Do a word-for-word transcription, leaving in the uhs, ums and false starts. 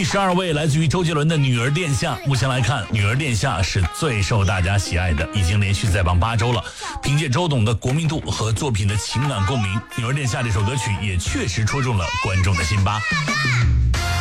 第十二位来自于周杰伦的《女儿殿下》。目前来看，《女儿殿下》是最受大家喜爱的，已经连续在榜八周了。凭借周董的国民度和作品的情感共鸣，《女儿殿下》这首歌曲也确实戳中了观众的心吧。